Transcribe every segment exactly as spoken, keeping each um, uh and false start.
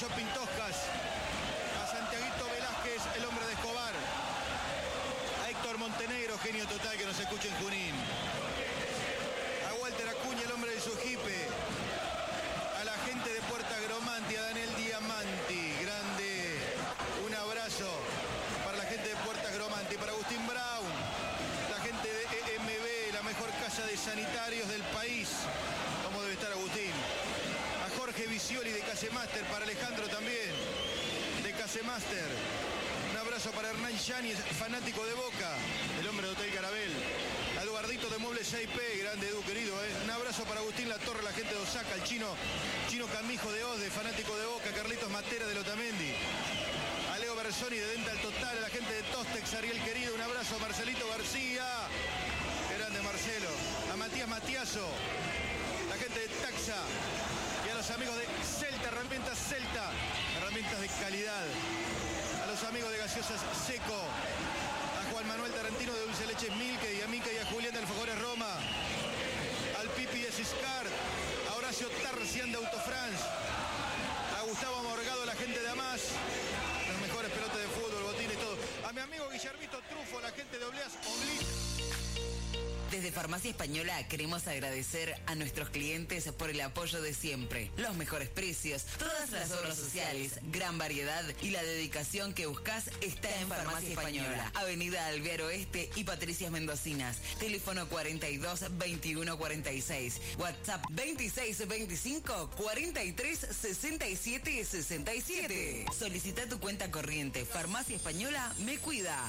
Shopping Toscas, a Santiaguito Velázquez, el hombre de Escobar, a Héctor Montenegro, genio total, que nos escucha en Junín, a Walter Acuña, el hombre del Sujipe, a la gente de Puerto Gromanti, a Daniel Diamanti, grande, un abrazo para la gente de Puerto Gromanti, para Agustín Brown, la gente de E M B, la mejor casa de sanitarios del país, como debe estar Agustín, a Jorge Vicioli de Casemaster, para Alejandro también, de Casemaster, un abrazo para Hernán Yáñez, fanático de Boca, el hombre de Hotel Carabel, a Eduardito de Muebles seis P, grande Edu querido, ¿eh? Un abrazo para Agustín Latorre, la gente de Osaka, el chino, chino Camijo de Ode, fanático de Boca, Carlitos Matera de Lotamendi, a Leo Bersoni de Dental Total, a la gente de Tostex, Ariel querido, un abrazo a Marcelito García, grande Marcelo, a Matías Matiaso, la gente de Taxa, y a los amigos de Celta, herramientas Celta, herramientas de calidad, a los amigos de Gaseosas Seco, a Juan Manuel Tarantino de Dulce Leches Milke, y a Mica y a Julián de Alfajores Roma, al Pipi de Ciscard, a Horacio Tarcián de Autofrance, a Gustavo Morgado, la gente de Amás, los mejores pelotes de fútbol, botines, todo, a mi amigo Guillermito Trufo, la gente de Obleas Oblis. Desde Farmacia Española queremos agradecer a nuestros clientes por el apoyo de siempre, los mejores precios, todas las obras sociales, gran variedad y la dedicación que buscas está en Farmacia Española. Avenida Alvear Oeste y Patricias Mendocinas. Teléfono cuarenta y dos, veintiuno, cuarenta y seis. WhatsApp veintiséis, veinticinco, cuarenta y tres, sesenta y siete, sesenta y siete. Solicita tu cuenta corriente. Farmacia Española me cuida.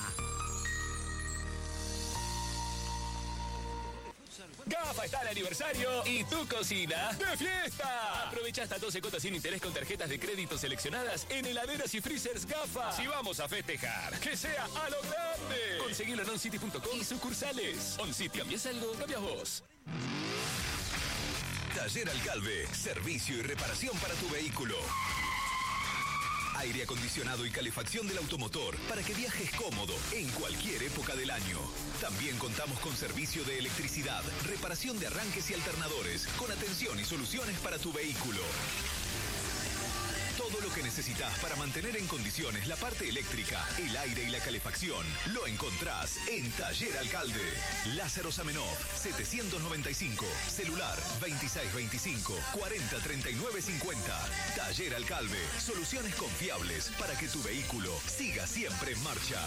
GAFA está de aniversario y tu cocina de fiesta. Aprovecha hasta doce cuotas sin interés con tarjetas de crédito seleccionadas en heladeras y freezers GAFA. Si vamos a festejar, que sea a lo grande. Conseguilo en oncity punto com y sucursales. OnCity, ¿cambias algo? Cambias vos. Taller Alcalve, servicio y reparación para tu vehículo. Aire acondicionado y calefacción del automotor para que viajes cómodo en cualquier época del año. También contamos con servicio de electricidad, reparación de arranques y alternadores, con atención y soluciones para tu vehículo. Todo lo que necesitas para mantener en condiciones la parte eléctrica, el aire y la calefacción, lo encontrás en Taller Alcalde. Lázaro Zamenhof, setecientos noventa y cinco, celular veintiséis veinticinco, cuarenta treinta y nueve cincuenta. Taller Alcalde, soluciones confiables para que tu vehículo siga siempre en marcha.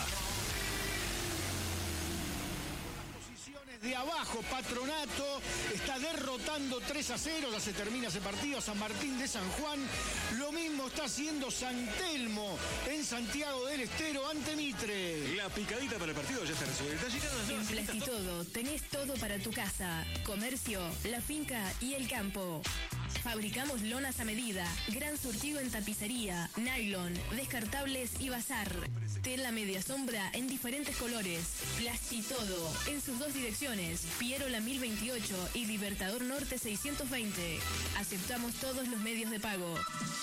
De abajo, Patronato está derrotando tres a cero, ya se termina ese partido, San Martín de San Juan. Lo mismo está haciendo San Telmo en Santiago del Estero ante Mitre. La picadita para el partido ya está resuelta. En Plastitodo tenés todo para tu casa, comercio, la finca y el campo. Fabricamos lonas a medida, gran surtido en tapicería, nylon, descartables y bazar. Tela media sombra en diferentes colores. Plastitodo en sus dos direcciones, Pierola mil veintiocho y Libertador Norte seiscientos veinte. Aceptamos todos los medios de pago.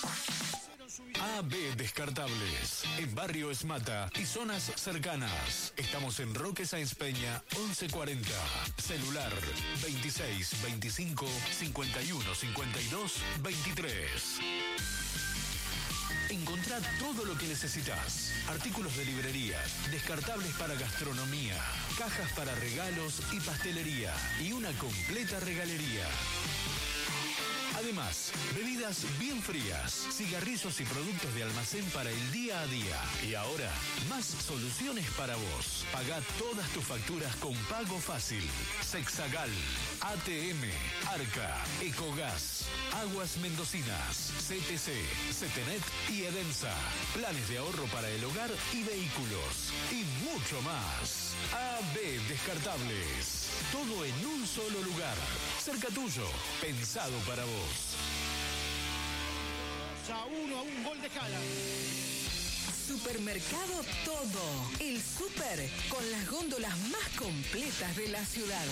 A B Descartables, en Barrio Esmata y zonas cercanas. Estamos en Roque Sáenz Peña, once cuarenta. Celular veintiséis veinticinco cincuenta y uno cincuenta y dos veintitrés. Encontrá todo lo que necesitas. Artículos de librería, descartables para gastronomía, cajas para regalos y pastelería y una completa regalería. Además, bebidas bien frías, cigarrillos y productos de almacén para el día a día. Y ahora, más soluciones para vos. Pagá todas tus facturas con pago fácil. Sexagal, A T M, Arca, Ecogas, Aguas Mendocinas, C T C, Cetenet y Edensa. Planes de ahorro para el hogar y vehículos. Y mucho más. A B Descartables. Todo en un solo lugar. Cerca tuyo. Pensado para vos. A uno a un gol de Jala. Supermercado Todo. El súper con las góndolas más completas de la ciudad.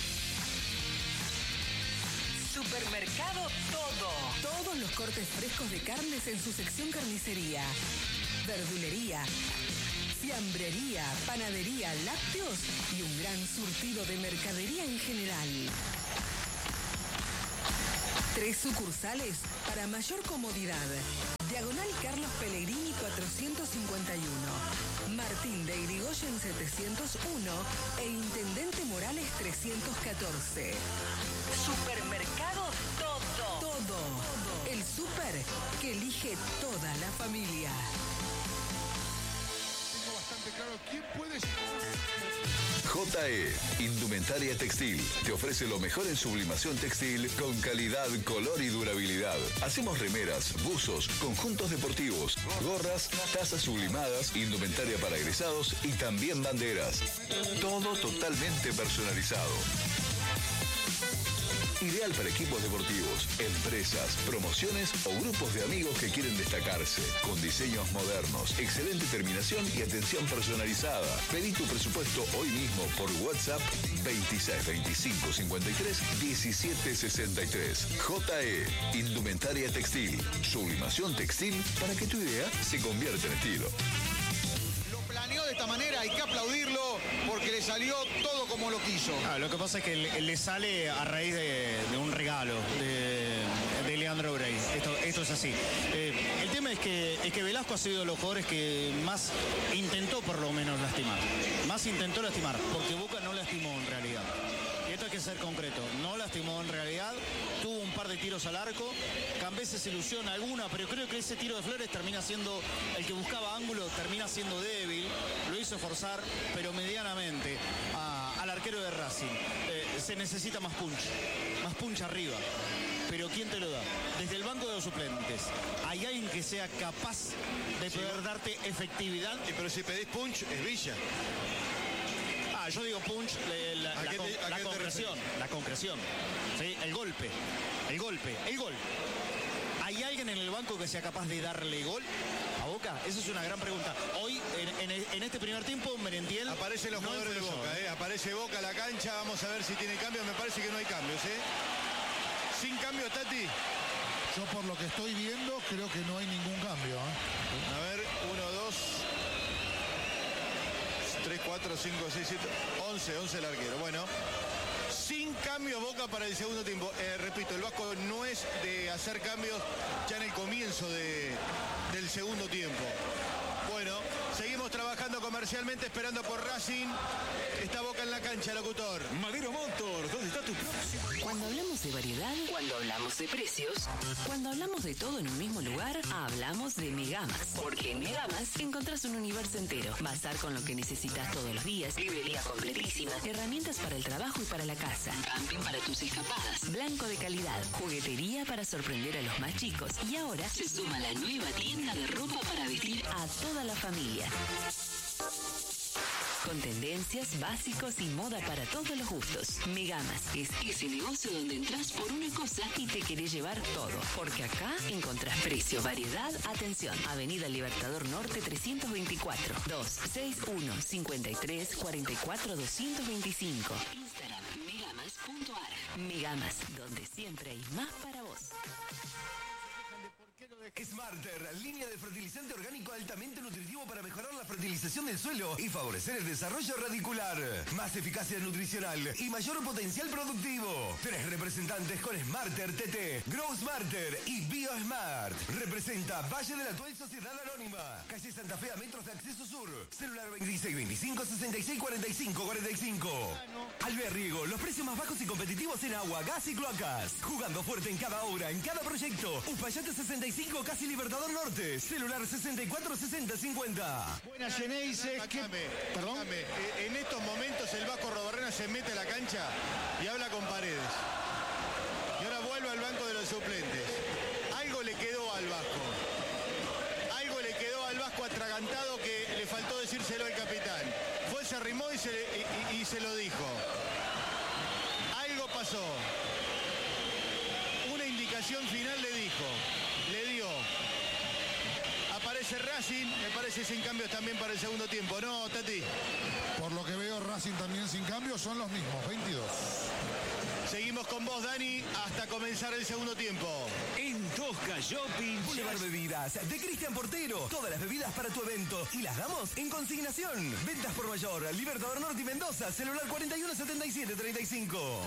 Supermercado Todo. Todos los cortes frescos de carnes en su sección carnicería, verdulería, fiambrería, panadería, lácteos y un gran surtido de mercadería en general. Tres sucursales para mayor comodidad. De Diagonal Carlos Pellegrini cuatrocientos cincuenta y uno, Martín de Irigoyen setecientos uno e Intendente Morales trescientos catorce. Supermercado Todo. Todo. El súper que elige toda la familia. Tengo bastante claro quién puede ser. J E, Indumentaria Textil, te ofrece lo mejor en sublimación textil con calidad, color y durabilidad. Hacemos remeras, buzos, conjuntos deportivos, gorras, tazas sublimadas, indumentaria para egresados y también banderas. Todo totalmente personalizado. Ideal para equipos deportivos, empresas, promociones o grupos de amigos que quieren destacarse. Con diseños modernos, excelente terminación y atención personalizada. Pedí tu presupuesto hoy mismo por WhatsApp veintiséis veinticinco cincuenta y tres diecisiete sesenta y tres. J E, Indumentaria Textil. Sublimación textil para que tu idea se convierta en estilo. Planeó de esta manera, hay que aplaudirlo porque le salió todo como lo quiso. Ah, lo que pasa es que le, le sale a raíz de, de un regalo de, de Leandro Brey. Esto, esto es así. Eh, el tema es que, es que Velasco ha sido de los jugadores que más intentó por lo menos lastimar. Más intentó lastimar, porque Boca no lastimó en realidad. Y esto hay que ser concreto. No lastimó en realidad. Tuvo un par de tiros al arco. Cambeses se ilusiona alguna, pero creo que ese tiro de Flores termina siendo el que buscaba ángulo, termina siendo débil. Lo hizo forzar, pero medianamente, a, al arquero de Racing. Eh, se necesita más punch. Más punch arriba. Pero ¿quién te lo da? Desde el banco de los suplentes. ¿Hay alguien que sea capaz de poder sí, darte efectividad? Sí, pero si pedís punch, es Villa. Ah, yo digo punch, la, la, la, con, te, la concreción, la concreción, ¿sí? El golpe, el golpe, el gol. ¿Hay alguien en el banco que sea capaz de darle gol a Boca? Esa es una gran pregunta. Hoy, en, en, en este primer tiempo, Merentiel... Aparecen los no jugadores de Boca, ¿eh? Aparece Boca a la cancha, vamos a ver si tiene cambios. Me parece que no hay cambios, ¿eh? Sin cambio, Tati. Yo por lo que estoy viendo, creo que no hay ningún cambio, ¿eh? A ver, uno, dos... tres, cuatro, cinco, seis, siete, once, once el arquero. Bueno, sin cambio Boca para el segundo tiempo. Eh, repito, el Vasco no es de hacer cambios ya en el comienzo de, del segundo tiempo. Bueno, seguimos trabajando comercialmente, esperando por Racing. Está Boca en la cancha, locutor. Madero Motor, ¿dónde está tu próximo? Cuando hablamos de variedad, cuando hablamos de precios, cuando hablamos de todo en un mismo lugar, hablamos de Megamas. Porque en Megamas encontrás un universo entero. Bazar con lo que necesitas todos los días, librería completísima, herramientas para el trabajo y para la casa, camping para tus escapadas, blanco de calidad, juguetería para sorprender a los más chicos. Y ahora se suma la nueva tienda de ropa para vestir a toda la familia. Con tendencias, básicos y moda para todos los gustos. Megamas es ese negocio donde entras por una cosa y te querés llevar todo. Porque acá encontrás precio, variedad, atención. Avenida Libertador Norte trescientos veinticuatro, doscientos sesenta y uno, cincuenta y tres, cuarenta y cuatro, doscientos veinticinco. Instagram, megamas punto ar. Megamas, donde siempre hay más para vos. Smarter, línea de fertilizante orgánico altamente nutritivo para mejorar la fertilización del suelo y favorecer el desarrollo radicular. Más eficacia nutricional y mayor potencial productivo. Tres representantes con Smarter T T, Grow Smarter y BioSmart. Representa Valle de la Actual Sociedad Anónima. Calle Santa Fe a metros de acceso sur. Celular veintiséis veinticinco sesenta y seis cuarenta y cinco cuarenta y cinco. Alberriego, los precios más bajos y competitivos en agua, gas y cloacas. Jugando fuerte en cada obra, en cada proyecto. Uspallate sesenta y cinco, casi Libertador Norte. Celular sesenta y cuatro sesenta cincuenta. Buenas, Geneise. Perdón. En estos momentos el Vasco Robarrena se mete a la cancha y habla con Paredes. Y ahora vuelve al banco de los suplentes. Algo le quedó al Vasco. Algo le quedó al Vasco atragantado que le faltó decírselo al capitán. Fue, se arrimó y se, y, y, y se lo dijo. Algo pasó. Una indicación final le dijo. Le dio. Aparece Racing, me parece sin cambios también para el segundo tiempo, ¿no, Tati? Por lo que veo, Racing también sin cambios, son los mismos, veintidós. Seguimos con vos, Dani, hasta comenzar el segundo tiempo. En Tosca Shopping. Boulevard Bebidas de Cristian Portero. Todas las bebidas para tu evento y las damos en consignación. Ventas por mayor. Libertador Norte y Mendoza. Celular cuarenta y uno setenta y siete treinta y cinco.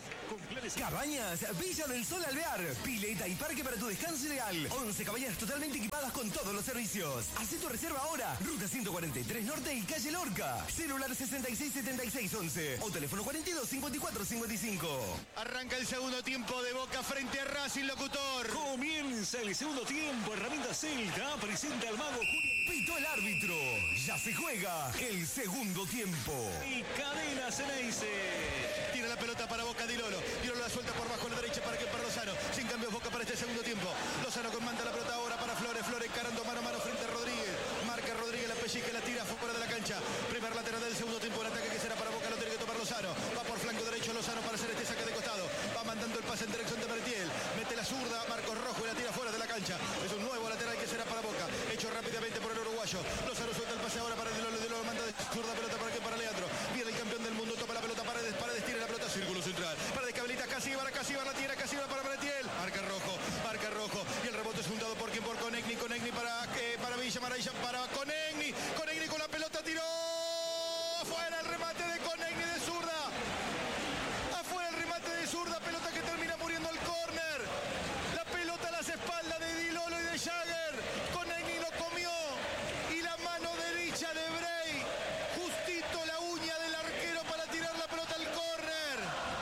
Cabañas Villa del Sol Alvear. Pileta y parque para tu descanso ideal. once cabañas totalmente equipadas con todos los servicios. Haz tu reserva ahora. Ruta ciento cuarenta y tres Norte y calle Lorca. Celular sesenta y seis setenta y seis once o teléfono cuarenta y dos cincuenta y cuatro cincuenta y cinco. Arranca el segundo tiempo de Boca frente a Racing, locutor. Comienza el segundo tiempo. Herramienta Celta presenta al mago Julio. Pitó el árbitro. Ya se juega el segundo tiempo. Y Cadena Ceneice. Tira la pelota para Boca, Di Lolo. Di Lolo la suelta por bajo a la derecha para que para Lozano. Sin cambios Boca para este segundo tiempo. Lozano comanda la pelota ahora para Flores. Flores encarando mano a mano frente a Rodríguez. Marca Rodríguez, la pellizca, la tira fuera de la cancha. Primer lateral del segundo tiempo. El ataque que será para Boca lo tiene que tomar Lozano. Va por flanco derecho Lozano para hacer este saque de costado. Va mandando el pase en dirección de Mertiel. Mete la zurda, Marcos Rojo y la tira fuera de la cancha. Es un nuevo lateral que será para Boca. Hecho rápidamente por el uruguayo. Lozano suelta el pase ahora para Di Lolo. Di Lolo manda de zurda pelota para que para Leandro. Viene el campeón del mundo, toma la pelota, Paredes, Paredes tira la pelota, círculo central. Paredes que habilita Casíbar, Casíbar la tira, Casíbar para Mertiel. Marca Rojo, marca Rojo. Y el rebote es juntado por quien, por Conegni, Conegni para, eh, para Villa Maravilla, para Conegni. Conegni con la pelota tiró. Afuera el remate de Conegni de zurda. Afuera el remate de zurda, pelota que termina muriendo al córner. La pelota a las espaldas de Di Lolo y de Jagger. Conegni lo comió. Y la mano derecha de Bray. Justito la uña del arquero para tirar la pelota al córner.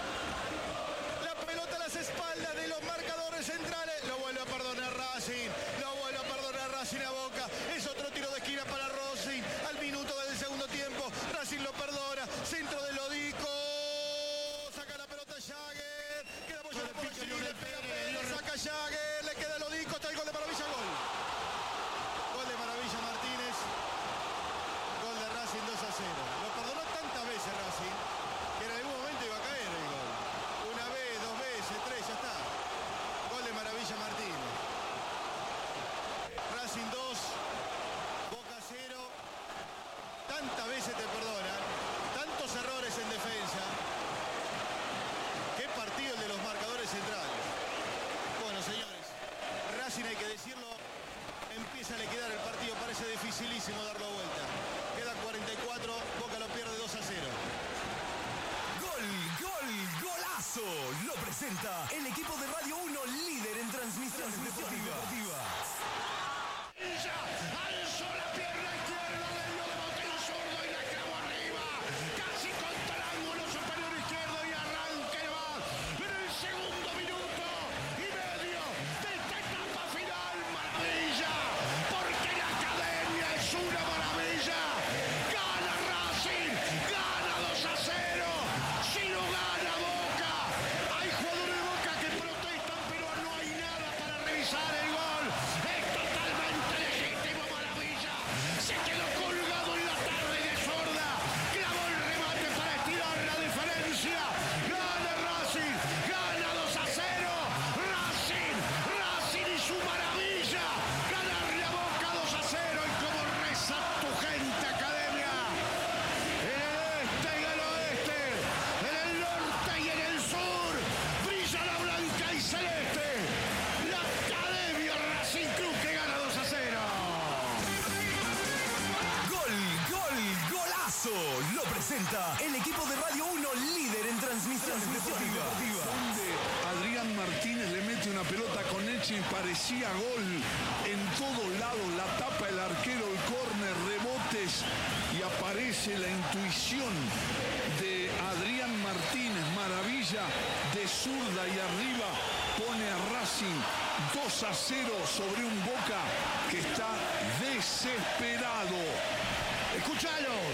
La pelota a las espaldas de los marcadores centrales. Lo vuelve a perdonar Racing. Lo vuelve a perdonar Racing a Boca. Es otro tiro de esquina para Racing. Al minuto del segundo tiempo. Racing lo perdona. Centro de Lodico. Saca la pelota Jagger. Queda apoyado por Gil. Le pega Pérez. Saca Jagger. Le queda Lodico. Está el gol de Maravilla. Gol. Gol de Maravilla Martínez. Gol de Racing dos a cero. Lo perdonó tantas veces Racing que en algún momento iba a caer el gol. Una vez, dos veces, tres, ya está. Gol de Maravilla Martínez. Racing dos, Boca cero. Tantas veces te perdonan. Tantos errores en defensa. Qué partido el de los marcadores centrales. Bueno, señores, Racing, hay que decirlo, empieza a liquidar el partido. Parece dificilísimo darlo vuelta. Queda cuarenta y cuatro, Boca lo pierde dos a cero. Gol, gol, golazo. Lo presenta el equipo de Radio uno, líder en transmisiones deportivas. Alzó la pierna izquierda, le dio de bote el zurdo y la clavó arriba. Casi contra el ángulo superior izquierdo y arranque va. En el segundo minuto y medio de esta etapa final. Maravilla, porque la academia es una maravilla. Gana Racing, gana dos a cero. Si no gana Boca, hay jugadores de Boca que protestan, pero no hay nada para revisar el gol. Es totalmente legítimo. Maravilla se quedó colgado en la tarde de sorda. Clavó el remate para estirar la diferencia. Gana Racing, gana dos a cero. Racing, Racing y su maravilla. Ganarle a Boca dos a cero. Y como reza tu gente, academia. En el este y el oeste, en el norte y en el sur, brilla la blanca y celeste. La academia Racing Club que gana dos a cero. Gol, gol, golazo. Lo presenta el equipo de Radio uno, líder en transmisiones deportivas. Donde Adrián Martínez le mete una pelota con Eche y parecía gol en todo lado, la tapa el arquero, el córner, rebotes y aparece la intuición de Adrián Martínez. Maravilla de zurda y arriba pone a Racing dos a cero sobre un Boca que está desesperado. ¡Escúchalos!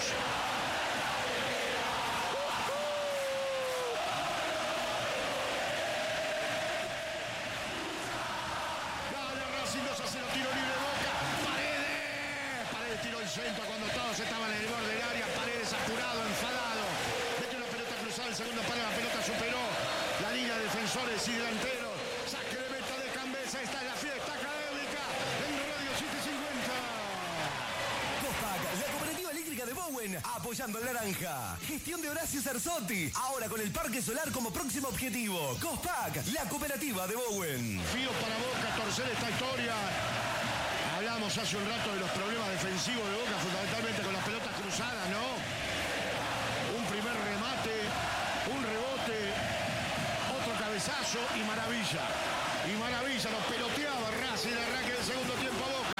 Gana Racing dos a cero, tiro libre Boca. Paredes. Paredes tiró el centro cuando todos estaban en el borde del área. Paredes apurado, enfadado. Mete una pelota cruzada, el segundo palo, la pelota superó la línea de defensores y delanteros. Saque de meta de Cambesa. Esta es la fiesta académica en Radio setecientos cincuenta. Cospac, la cooperativa eléctrica de Bongo Bowen, apoyando al naranja. Gestión de Horacio Cerzotti, ahora con el Parque Solar como próximo objetivo. Cospac, la cooperativa de Bowen. Fío para Boca, torcer esta historia. Hablamos hace un rato de los problemas defensivos de Boca, fundamentalmente con las pelotas cruzadas, ¿no? Un primer remate, un rebote, otro cabezazo y maravilla. Y maravilla, nos peloteaba Racing, arranque del segundo tiempo a Boca.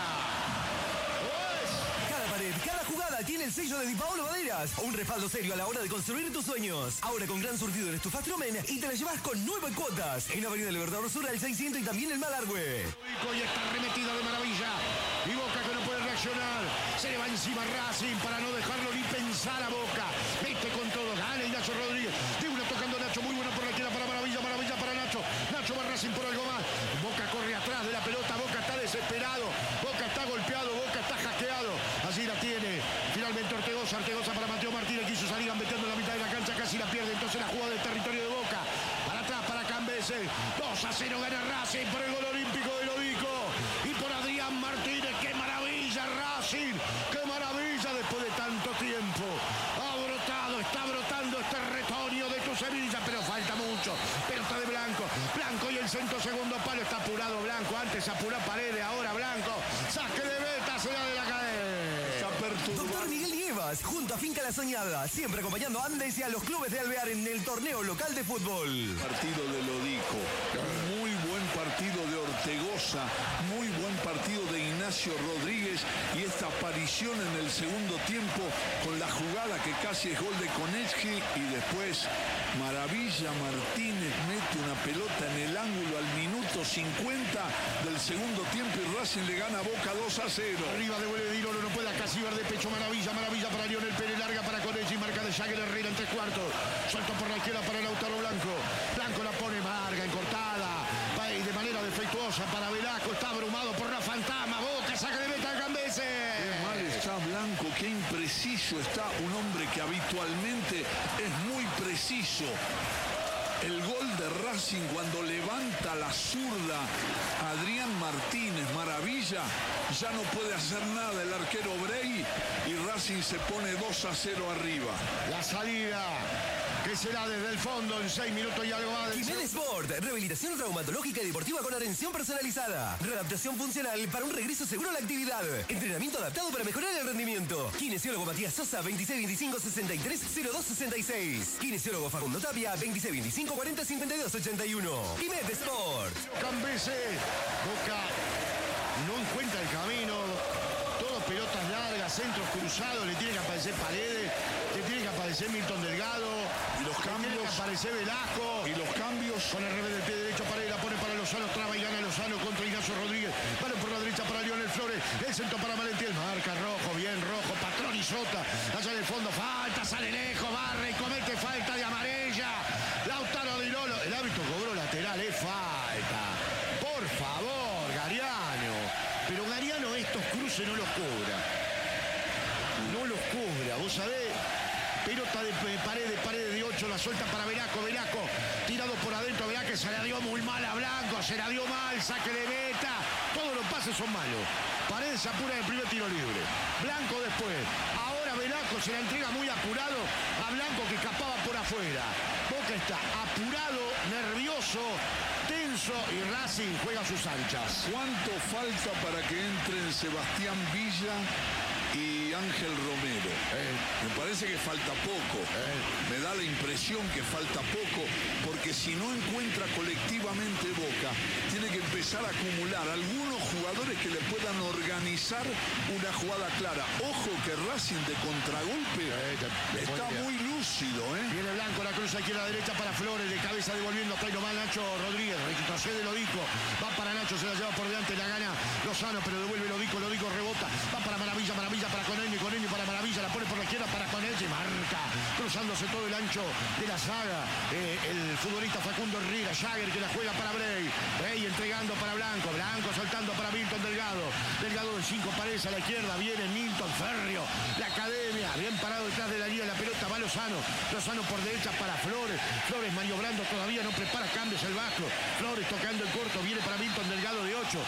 Cada pared, cada jugada tiene el sello de Di Paolo Maderas. Un respaldo serio a la hora de construir tus sueños. Ahora con gran surtido en Estufastromen y te la llevas con nueve cuotas. En Avenida Libertador Sur al seiscientos y también en Malargüe. Y está remetida de maravilla. Y Boca que no puede reaccionar. Se le va encima Racing para no dejarlo ni pensar a Boca. Mete con todo. Gana Ignacio Rodríguez. De una tocando Nacho. Muy buena por la izquierda para Maravilla. Maravilla para Nacho. Nacho va Racing por algo más. Boca corre atrás de la pelota. Boca está desesperado. Boca está golpeado. Boca está hackeado. Así la tiene. Finalmente Ortegoza. Ortegoza para Mateo Martínez. Quiso salir metiendo en la mitad de la cancha. Casi la pierde. Entonces la jugada del territorio de Boca. Para atrás para Cambese. dos a cero gana Racing por el gol olímpico de Lodico. Y por Adrián Martínez. ¡Qué maravilla Racing! ¡Qué maravilla después de tanto tiempo! Ha brotado, está brotando este retoño de tu Sevilla, pero falta mucho. Pelota de Blanco. Blanco y el centro segundo palo. Está apurado Blanco. Antes apuró Paredes, ahora Blanco. Saque de beta, se da de la cadena. Doctor Miguel Nievas, junto a Finca La Soñada, siempre acompañando a Andes y a los clubes de Alvear en el torneo local de fútbol. Partido de Lodico, muy buen partido de Ortegoza, muy buen partido de Ignacio Rodríguez y esta aparición en el segundo tiempo con la jugada que casi es gol de Konechki y después Maravilla Martínez mete una pelota en el ángulo al minuto cincuenta del segundo tiempo y Racing le gana a Boca dos a cero. Arriba devuelve Dinolo, no puede casi ver de pecho Maravilla, Maravilla para Lionel Pérez, larga para Konechki, marca de Jagger Herrera en tres cuartos, suelto por la izquierda para Lautaro Blanco, Blanco la pone larga, encortada, va de manera defectuosa para Velasco, está abrumado por la fantasma, Boca, saca de meta a Cambese. Qué mal está Blanco, qué impreciso está un hombre que habitualmente es muy preciso. El gol de Racing cuando levanta la zurda Adrián Martínez, Maravilla, ya no puede hacer nada el arquero Brey y Racing se pone dos a cero arriba. La salida que será desde el fondo en seis minutos y algo más. Jiménez Sport, rehabilitación traumatológica y deportiva con atención personalizada. Readaptación funcional para un regreso seguro a la actividad. Entrenamiento adaptado para mejorar el rendimiento. Kinesiólogo Matías Sosa, veintiséis veinticinco sesenta y tres cero dos sesenta y seis. Kinesiólogo Facundo Tapia, veintiséis veinticinco cuarenta cincuenta y dos ochenta y uno. Jiménez Sport. Cambese. Boca no encuentra el camino. Todo pelotas largas, centros cruzados. Le tiene que aparecer Paredes. Le tiene que aparecer Milton Delgado. Y los cambios. Le tiene que aparecer Velasco. Y los cambios. Con el revés del pie derecho, Paredes la pone para Lozano. Traba y gana Lozano contra Ignacio Rodríguez. Balón por la derecha para Lionel Flores. El centro para Valentín. Marca rojo, bien rojo. Patrón y Sota. Allá en el fondo. Falta, sale lejos. Barre y comete falta de amarilla. Lautaro Di Lolo. El árbitro cobró lateral. Es falta. Por favor, Gariano. Pero Gariano estos cruces no los cobra. No los cobra. Vos sabés. Pelota de Paredes, Paredes de ocho, la suelta para Velasco, Velasco tirado por adentro, Velasco se la dio muy mal a Blanco, se la dio mal, saque de meta, todos los pases son malos. Paredes se apura en el primer tiro libre, Blanco después, ahora Velasco se la entrega muy apurado a Blanco que escapaba por afuera. Boca está apurado, nervioso, tenso y Racing juega a sus anchas. ¿Cuánto falta para que entren Sebastián Villa y Ángel Romero? Eh. Me parece que falta poco. Eh. Me da la impresión que falta poco, porque si no encuentra colectivamente Boca, tiene que empezar a acumular algunos jugadores que le puedan organizar una jugada clara. Ojo que Racing de contragolpe eh, te, te está muy lúcido. ¿eh? Viene Blanco, la cruza aquí a la derecha para Flores, de cabeza devolviendo, trae nomás Nacho Rodríguez, retrocede Lodico, va para Nacho, se la lleva por delante, la gana Lozano, pero devuelve Lodico, Lodico rebota, va para Maravilla, Maravilla para Coneño, Coneño para Maravilla, la pone por la izquierda para Coneño, marca, cruzándose todo el ancho de la saga, eh, el futbolista Facundo Herrera, Jagger que la juega para Brey, Brey entregando para Blanco, Blanco soltando para Milton Delgado, Delgado de cinco Paredes a la izquierda, viene Milton Ferrio, la academia, bien parado detrás de la línea, la pelota va Lozano, Lozano por derecha para Flores, Flores maniobrando todavía, no prepara cambios el Vasco, Flores tocando el corto, viene para Milton Delgado de ocho,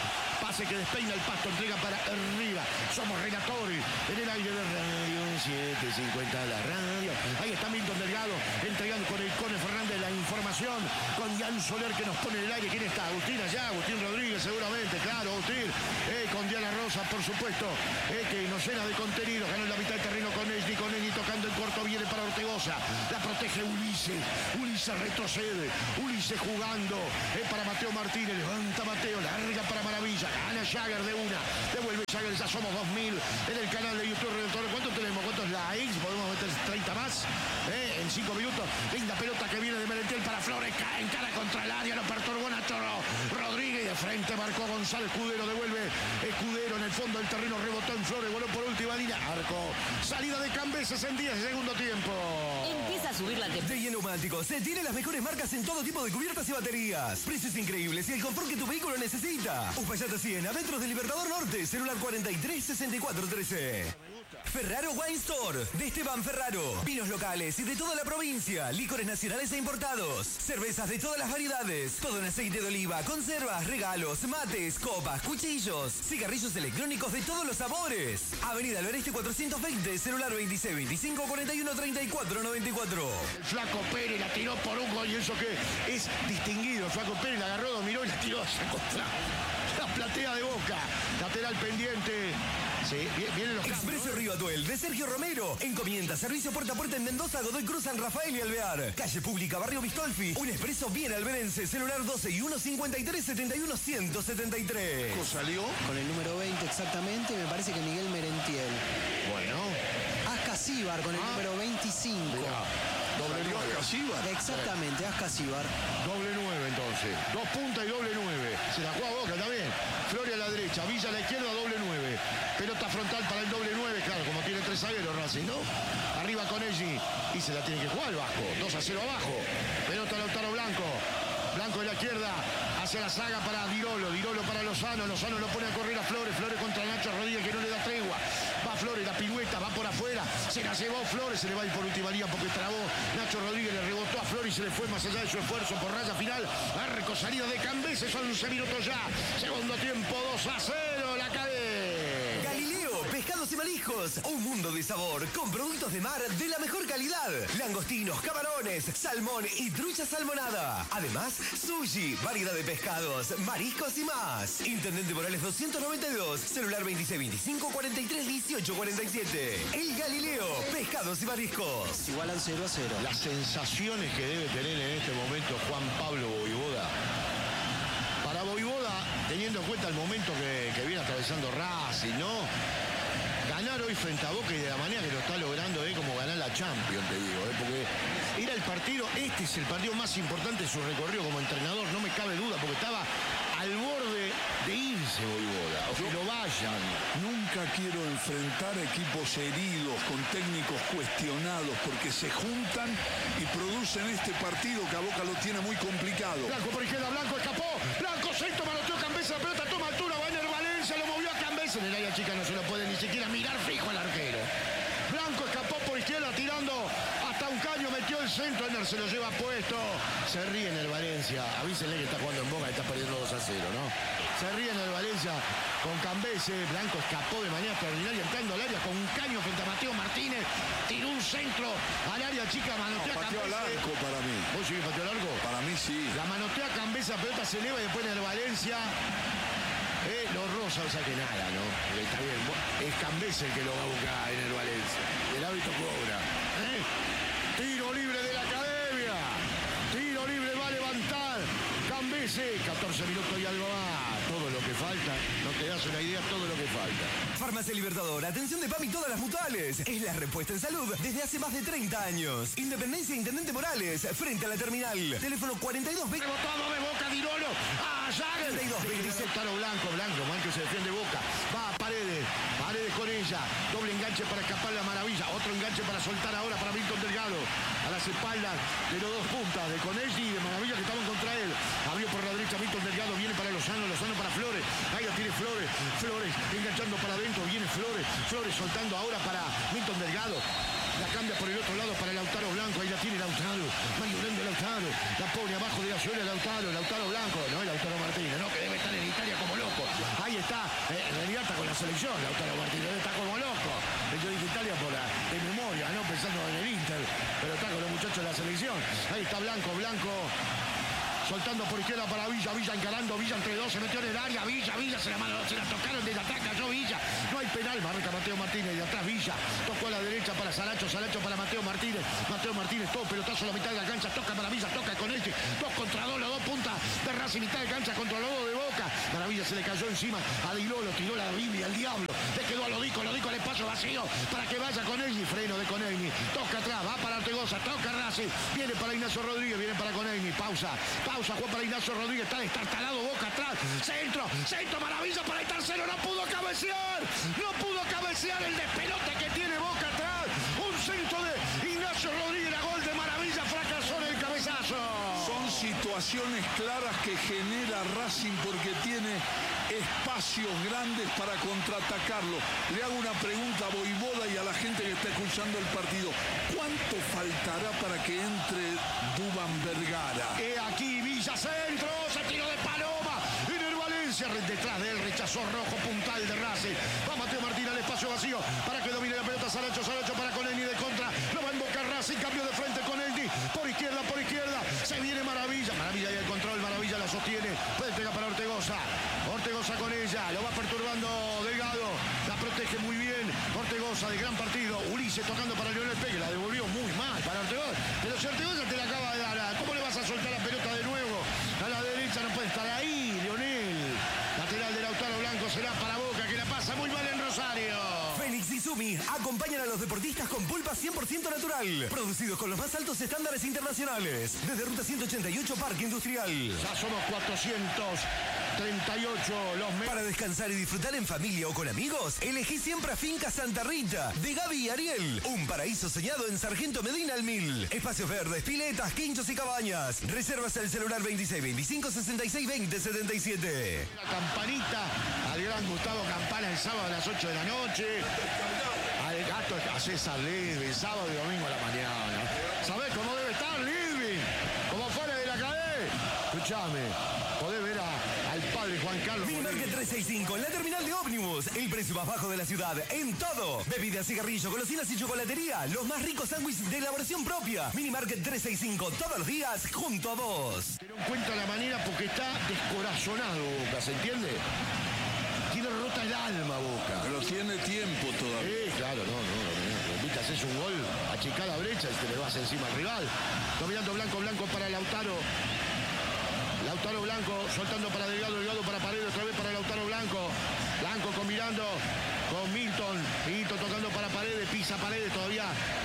pase que despeina el pasto, entrega para arriba. Somos relatori en el aire de Radio setecientos cincuenta, la radio. Ahí está Milton Delgado entregando con el Cone Fernández la información, con Jan Soler que nos pone en el aire. ¿Quién está? Agustín allá, Agustín Rodríguez seguramente, claro, Agustín, eh, con Diana Rosa, por supuesto, eh, que nos llena de contenido. Ganó en la mitad de terreno con Esni, con Esni tocando en corto, viene para Ortegoza, la protege Ulises, Ulises retrocede, Ulises jugando, eh, para Mateo Martínez, levanta Mateo, larga para Maravilla, gana Jagger de una, devuelve Jagger, ya somos dos mil en el canal de YouTube Redactor. ¿Cuántos tenemos? ¿Cuántos likes? Podemos meter treinta más, eh, en cinco minutos. Linda pelota que viene de Merentiel para Flores, cae en cara contra el área, lo perturbó Nacho Rodríguez, de frente marcó González, Escudero devuelve, Escudero en el fondo del terreno, rebotó en Flores, voló por última línea, arco, salida de Cambeses en diez, segundo tiempo. Empieza a subir la temperatura. De Neumáticos se tiene las mejores marcas en todo tipo de cubiertas y baterías. Precios increíbles y el confort que tu vehículo necesita. Uspallata cien, a metros del Libertador Norte, celular cuarenta y tres sesenta y cuatro trece. Ferraro Wine Store, de Esteban Ferraro. Vinos locales y de toda la provincia. Licores nacionales e importados. Cervezas de todas las variedades. Todo en aceite de oliva, conservas, regalos, mates, copas, cuchillos. Cigarrillos electrónicos de todos los sabores. Avenida Loreste cuatrocientos veinte, celular veintiséis veinticinco cuarenta y uno treinta y cuatro noventa y cuatro. El Flaco Pérez la tiró por un gol y eso que es distinguido. El Flaco Pérez la agarró, dominó y la tiró hacia contra la platea de Boca. Lateral pendiente. Sí, vienen los Expreso Río Atuel de Sergio Romero. Encomienda, servicio puerta a puerta en Mendoza, Godoy Cruz, San Rafael y Alvear. Calle Pública, Barrio Bistolfi. Un expreso bien alberense. Celular doce y uno cincuenta y tres setenta y uno ciento setenta y tres. ¿Salió? Con el número veinte exactamente, me parece que Miguel Merentiel. Bueno. Ascasíbar con el ah, número veinticinco. Mirá, doble nueve. Ascasíbar. Exactamente, Ascasíbar. Doble nueve entonces. Dos puntas y doble nueve. Se la juega Boca también. Flores a la derecha, Villa a la izquierda, doble nueve. Pelota frontal para el doble nueve, claro, como tiene tres zagueros Racing, ¿no? Arriba con Elgi y se la tiene que jugar el Vasco. dos a cero abajo. Pelota Lautaro Blanco. Blanco de la izquierda hacia la saga para Dirolo, Dirolo para Lozano, Lozano lo pone a correr a Flores, Flores contra Nacho Rodríguez que no le da tregua, va Flores, la pirueta, va por afuera, se la llevó Flores, se le va a ir por última línea porque trabó, Nacho Rodríguez le rebotó a Flores y se le fue más allá de su esfuerzo por raya final, arco salida de Cambeses, once minutos ya, segundo tiempo, dos a cero, la cadena. Galileo, pescados y mariscos, un mundo de sabor, con productos de mar de la mejor calidad, langostinos, camarones, salmón y trucha salmonada, además sushi, variedad de pescados, mariscos y más. Intendente Morales doscientos noventa y dos, celular veintiséis veinticinco cuarenta y tres dieciocho cuarenta y siete. El Galileo, pescados y mariscos. Igualan cero a cero. Las sensaciones que debe tener en este momento Juan Pablo Voivoda. Para Voivoda, teniendo en cuenta el momento que, que viene atravesando Racing, ¿no? Ganar hoy frente a Boca y de la manera que lo está logrando es como ganar la Champions, te digo, ¿eh? Porque era el partido, este es el partido más importante de su recorrido como entrenador, no me cabe duda, porque estaba al borde de irse Voivoda, o que lo vayan. Nunca quiero enfrentar equipos heridos, con técnicos cuestionados, porque se juntan y producen este partido que a Boca lo tiene muy complicado. Blanco por izquierda, Blanco escapó, Blanco centro, manoteó Cambeses, la pelota toma altura, va en el Valencia, lo movió a Cambeses, en el área chica no se lo puede ni siquiera mirar fijo al arquero. Blanco escapó por izquierda tirando hasta un caño, metió el centro, Ener se lo lleva puesto. Se ríe en el Valencia, avísenle que está jugando en Boca y está perdiendo dos a cero, ¿no? Se ríe en el Valencia con Cambeses, Blanco escapó de manera extraordinaria entrando al área con un caño frente a Mateo Martínez, tiró un centro al área chica, manotea no, pateó Cambeses. al arco para mí. ¿Vos sí que pateó al arco? Para mí sí. La manotea Cambeses, la pelota se eleva y después en el Valencia. Eh, los Rosa, o sea que nada, ¿no? Está bien, es Cambeses el que lo va a buscar en el Valencia. El hábito cobra. ¿Eh? Tiro libre de la academia. Tiro libre va a levantar Cambeses. catorce minutos y algo más. Todo lo que falta. No te das una idea todo lo que falta. Farmacia Libertador, atención de P A M y todas las mutuales. Es la respuesta en salud desde hace más de treinta años. Independencia Intendente Morales, frente a la terminal. Teléfono cuarenta y dos veinte. Rebotado de Boca, Dirolo. Ah, Jagger. treinta y dos veintiséis. Taro Blanco, Blanco, man que se defiende Boca. Va a Paredes. Paredes con ella. Doble enganche para escapar la Maravilla. Otro enganche para soltar ahora para Milton Delgado. A las espaldas de los dos puntas, de Conelli y de Maravilla que estaban contra él. Abrió por la derecha Milton Delgado. Viene para Lozano, Lozano para Flores. Ahí la tiene Flores. Flores enganchando para adentro. Viene Flores. Flores soltando ahora para Milton Delgado. La cambia por el otro lado para Lautaro Blanco. Ahí la tiene Lautaro. Maniobrando Lautaro. La pone abajo de la suela Lautaro. Lautaro Blanco. No, Lautaro Martínez. No, que debe estar en Italia como loco. Ahí está, eh, en realidad está con la selección, Lautaro Martínez, está como loco. Yo dije Italia por la, de memoria, ¿no? Pensando en el Inter, pero está con los muchachos de la selección. Ahí está Blanco, Blanco. Soltando por izquierda para Villa, Villa encarando, Villa entre dos, se metió en el área, Villa, Villa, se la, mano, se la tocaron de la ataca, yo Villa, no hay penal, marca Mateo Martínez, de atrás Villa, tocó a la derecha para Saracho, Saracho para Mateo Martínez, Mateo Martínez, todo pelotazo a la mitad de la cancha, toca para Villa, toca con este, dos contra dos, los dos puntas de Racing, mitad de cancha contra los dos de Boca, Maravilla se le cayó encima a Dilolo, tiró la Biblia, al diablo, le quedó a Lodico, Lodico el espacio vacío, para que vaya Conegni, freno de Conegni, toca atrás, va para Ortegoza, toca Racing, viene para Ignacio Rodríguez, viene para Conegni, pausa, pausa, Juan para Ignacio Rodríguez, está destartalado, Boca atrás, centro, centro, Maravilla para el tercero, no pudo cabecear, no pudo cabecear el despelote que tiene Boca atrás, un centro de Ignacio Rodríguez, a gol de Maravilla, fracasó en el cabezazo. Son situaciones claras que genera Racing porque tiene espacios grandes para contraatacarlo. Le hago una pregunta a Voivoda y a la gente que está escuchando el partido. ¿Cuánto faltará para que entre Duván Vergara? He aquí Villa centro, se tiró de Paloma, en el Valencia, detrás de él rechazó Rojo, puntal de Racing. Va Mateo Martín al espacio vacío para que domine la pelota Saracho, Saracho para Conegni de contra, lo va a invocar Racing, cambio de frente Conegni, por izquierda, por izquierda, se viene Maravilla, Maravilla y el control, Maravilla la sostiene, puede pegar para Ortegoza, Ortegoza con ella, lo va perturbando Delgado, la protege muy bien, Ortegoza de gran partido, Ulises tocando para Lionel Pegue, la devolvió muy mal para Ortegoza, pero si Ortegoza te la acaba de dar, ¿cómo le vas a soltar la pelota de nuevo? A la derecha no puede estar ahí, Lionel, lateral de Lautaro Blanco será para Boca, que la pasa muy mal en Rosario. Félix y Sumi acompañan a los deportistas con pulpa cien por ciento natural, producidos con los más altos estándares internacionales, desde Ruta ciento ochenta y ocho Parque Industrial. Ya somos cuatrocientos treinta y ocho los me... Para descansar y disfrutar en familia o con amigos, elegí siempre a Finca Santa Rita, de Gaby y Ariel. Un paraíso soñado en Sargento Medina al Mil. Espacios verdes, piletas, quinchos y cabañas. Reservas al celular veintiséis veinticinco sesenta y seis veinte setenta y siete. La campanita al gran Gustavo Campana el sábado a las ocho de la noche. Al gato a César Lidvin, sábado y domingo a la mañana. ¿Sabés cómo debe estar Lidvin? Como fuera de la cadena. Escuchame, podés ver a, al padre Juan Carlos. Minimarket trescientos sesenta y cinco, en la terminal de ómnibus. El precio más bajo de la ciudad, en todo. Bebidas, cigarrillos, golosinas y chocolatería. Los más ricos sándwiches de elaboración propia. Minimarket trescientos sesenta y cinco, todos los días, junto a vos. Pero encuentra la manera porque está descorazonado Boca, ¿se entiende? Tiene rota el alma Boca. Pero tiene tiempo todavía. Sí, claro, no, no, no. Invita a hacer un gol, achicar la brecha y te le vas encima al rival. Dominando Blanco, Blanco para Lautaro. Lautaro Blanco soltando para Delgado, Delgado para Paredes, otra vez para Lautaro Blanco. Blanco combinando con Milton. Milton tocando para Paredes, pisa Paredes todavía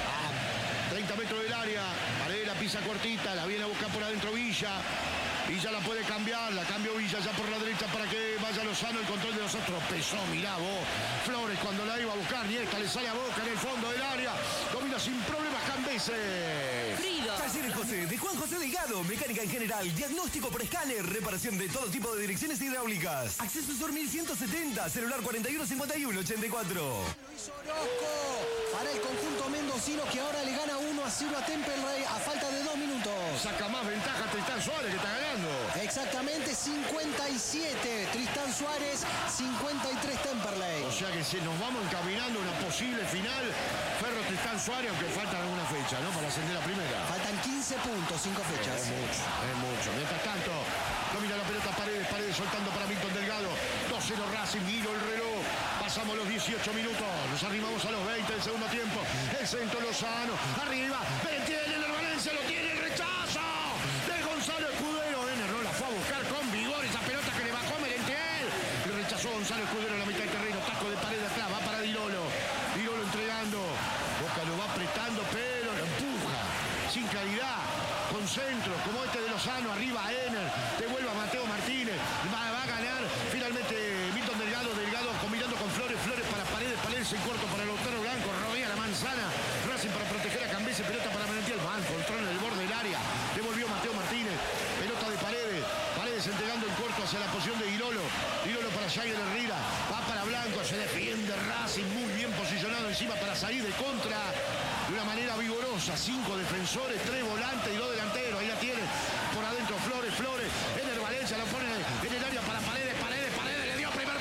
a treinta metros del área. Paredes la pisa cortita, la viene a buscar por adentro Villa. Villa la puede cambiar, la cambió Villa ya por la derecha para que vaya Lozano, el control de nosotros. Pesó, mirá vos. Flores cuando la iba a buscar, Nieta le sale a Boca en el fondo del área. Domina sin problemas Cambeses. Frido. Talleres José, de Juan José Delgado, mecánica en general, diagnóstico por escáner, reparación de todo tipo de direcciones hidráulicas. Acceso Sur mil ciento setenta, celular cuarenta y uno cincuenta y uno ochenta y cuatro. Lo hizo Orozco para el conjunto mendocino que ahora le gana uno a cero a Temperley a falta de dos minutos. Saca más ventaja Tristán Suárez que está ganando. Exactamente, cincuenta y siete Tristán Suárez, cincuenta y tres Temperley. O sea que si nos vamos encaminando a una posible final, Ferro Tristán Suárez, aunque faltan alguna fecha, ¿no? Para ascender a primera. Faltan quince puntos, cinco fechas. Es mucho, es mucho. Mientras tanto, domina la pelota Paredes, Paredes soltando para Milton Delgado. dos cero Racing, giro el reloj. Pasamos los dieciocho minutos, nos arrimamos a los veinte del segundo tiempo. El centro Lozano, arriba, tiene el Valencia, lo tiene el rechazo de Gonzalo Escudero. Ener no la fue a buscar con vigor, esa pelota que le bajó Merentiel. Le rechazó Gonzalo Escudero en la mitad del terreno, taco de Paredes atrás, va para Dilolo. Dilolo entregando, Boca lo va apretando, pero lo empuja, sin claridad, con centro, como este de Lozano, arriba Ener, devuelve a Mateo Martínez, va, va a ganar finalmente Milton Delgado, Delgado combinando con Flores, Flores para Paredes, Paredes en corto para Lautaro Blanco, rodea la manzana, Racing para proteger a Cambeses, pelota para Merentiel, van, controla el borde del área, devolvió Mateo Martínez, pelota de Paredes, Paredes entregando en corto hacia la posición de Dilolo, Dilolo para Jagger Herrera, va para Blanco, se defiende Racing, muy bien posicionado encima para salir de contra, de una manera vigorosa, cinco defensores, tres volantes y dos delanteros, ahí la tiene, por adentro Flores, Flores, Ener Valencia, lo pone en el área para Paredes, Paredes, Paredes, le dio primero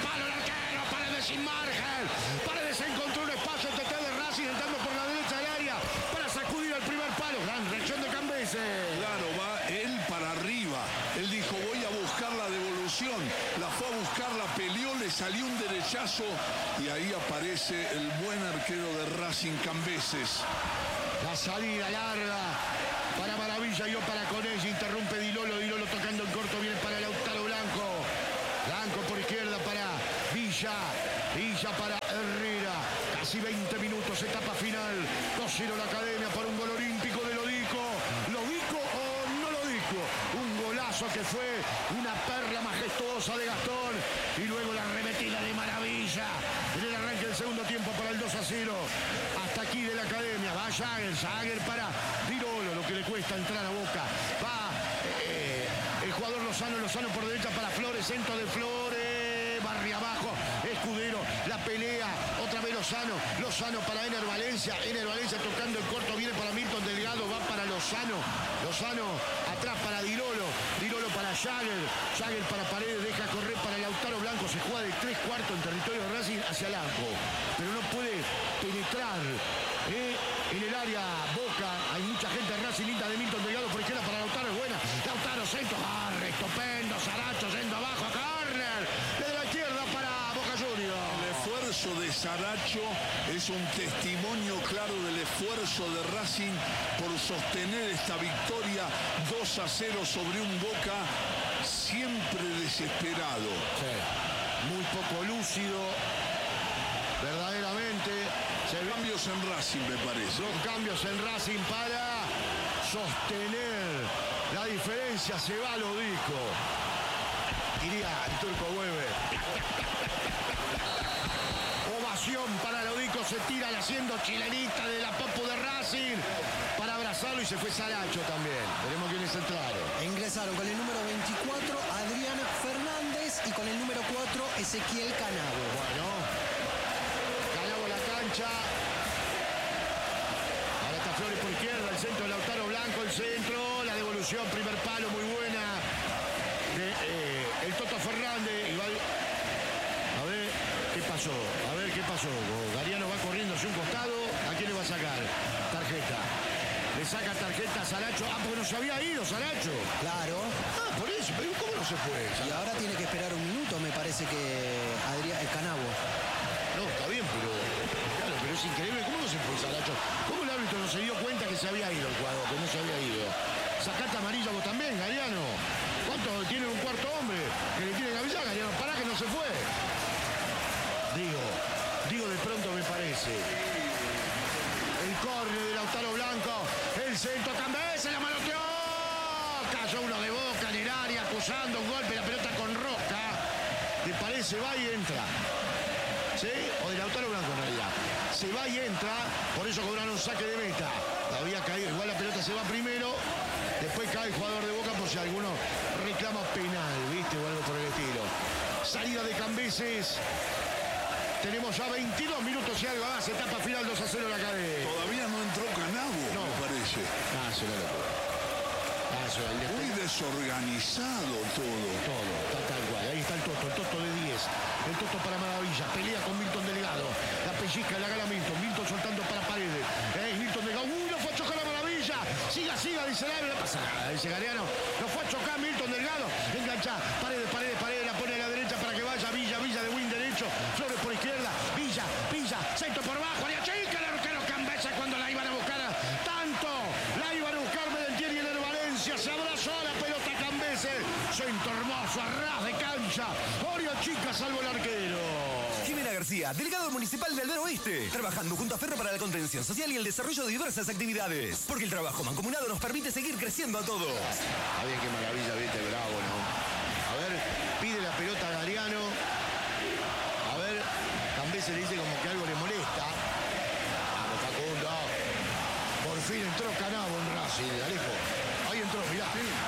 margen. Paredes encontró un espacio T T de Racing entrando por la derecha del área para sacudir el primer palo. Gran reacción de Cambeses. Claro, va él para arriba. Él dijo, voy a buscar la devolución. La fue a buscar, la peleó, le salió un derechazo y ahí aparece el buen arquero de Racing, Cambeses. La salida larga para Maravilla y para Conés. Interrumpe Dilolo. Dilolo tocando en corto. Viene para Lautaro Blanco. Blanco por izquierda para Villa. Villa para Herrera. Casi veinte minutos. Etapa final. dos cero la Academia por un gol olímpico de Lodico. ¿Lodico o no Lodico? Un golazo que fue una perla majestuosa de Gastón. Y luego la arremetida de Maravilla. En el arranque del segundo tiempo para el dos a cero. Hasta aquí de la Academia. Va Jagger. Jagger para Dirolo. Lo que le cuesta entrar a Boca. Va eh, el jugador Lozano. Lozano por derecha para Flores. Centro de Flores. Barria abajo. Escudero. La pelea. Otra vez Lozano. Lozano para Ener Valencia. Ener Valencia tocando el corto. Viene para Milton Delgado. Va para Lozano. Lozano atrás para Dirolo. Dirolo para Jagger. Jagger para Paredes. Deja correr para Lautaro Blanco. Se juega de tres cuartos en territorio de Racing hacia el arco. Pero no puede penetrar. Eh, en el área Boca. Hay mucha gente de Racing. Linda de Milton Delgado por izquierda para Lautaro. Es buena. Lautaro centro. Ah, estupendo. Saracho yendo abajo. Corner. Desde la izquierda para Boca Juniors. El esfuerzo de Saracho es un testimonio claro del esfuerzo de Racing por sostener esta victoria dos a cero sobre un Boca siempre desesperado. Sí. Muy poco lúcido. Verdaderamente. Se cambios en Racing, me parece. Dos cambios en Racing para sostener la diferencia. Se va Lodico. Iría el Turco Weber. Ovación para Lodico. Se tira haciendo chilenita de la Popu de Racing para abrazarlo y se fue Saracho también. Veremos quiénes entraron. Ingresaron con el número veinticuatro Adrián Fernández y con el número cuatro Ezequiel Canavo. Bueno. La cancha. Ahora está Flores por izquierda, el centro de Lautaro Blanco, el centro, la devolución, primer palo, muy buena. De, eh, el Toto Fernández. Y va, a ver qué pasó, a ver qué pasó. Gariano va corriendo hacia un costado. ¿A quién le va a sacar? Tarjeta. Le saca tarjeta a Saracho. Ah, porque no se había ido Saracho. Claro. Ah, por eso. Pero ¿cómo no se fue? Y ahora tiene que esperar un minuto, me parece que Adrián, el Canavo. No, está bien, pero claro, pero es increíble. ¿Cómo no se fue Saracho? ¿Cómo el árbitro no se dio cuenta que se había ido el jugador, que no se había ido? Sacate amarilla vos también, Gariano. ¿Cuánto tiene un cuarto hombre que le tiene que avisar? Gariano, pará que no se fue. Digo, digo de pronto me parece. El córner de Lautaro Blanco. El centro, Cambeses, la manoteó. Cayó uno de Boca en el área, acusando un golpe, la pelota con Roca. Me parece, va y entra. ¿Sí? O de Lautaro Blanco en realidad. Se va y entra, por eso cobraron saque de meta. Había caído, igual la pelota se va primero, después cae el jugador de Boca por si alguno reclama penal, ¿viste? O algo por el estilo. Salida de Cambeses. Tenemos ya veintidós minutos y algo más, etapa final dos a cero la Academia. Todavía no entró Canavo, no. Me parece. Ah, se lo Ah, eso, el Muy desorganizado todo. Todo, está tal cual. Ahí está el Toto, el Toto de diez. El Toto para Maravilla. Pelea con Milton Delgado. La pellizca, la gana Milton. Milton soltando para Paredes. Eh, Milton Delgado. ¡Uy, no fue a chocar a Maravilla! Siga, siga, dice el árbitro. No pasa nada, dice Gariano. No fue a chocar Milton Delgado. Engancha. Paredes, Paredes, Paredes. La pone a la derecha para que vaya Villa. Villa de win derecho. Flores por izquierda. Villa, Villa. Centro por abajo. Área chica. El arquero Cambeses cuando la iban a buscar. Tanto. La iban a buscar Medentieri y el Valencia. Se abrazó la pelota Cambeses. Centro hermoso, a ras de cancha. Orio chica, salvo el arquero. Jimena García, delegado municipal de Albero Oeste, trabajando junto a Ferro para la contención social y el desarrollo de diversas actividades. Porque el trabajo mancomunado nos permite seguir creciendo a todos. A ver qué maravilla, viste, bravo, ¿no? A ver, pide la pelota a Gariano. A ver, Cambeses le dice como que algo le molesta. Vamos, Facundo. Por fin entró Canavo en Racing, Alejo. Ahí entró, mirá.